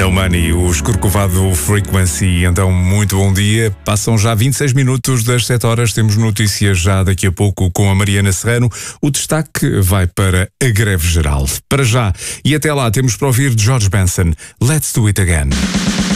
No Money, o Escorcovado Frequency. Então, muito bom dia. Passam já 26 minutos das 7 horas. Temos notícias já daqui a pouco com a Mariana Serrano. O destaque vai para a greve geral. Para já. E até lá temos para ouvir George Benson. Let's do it again.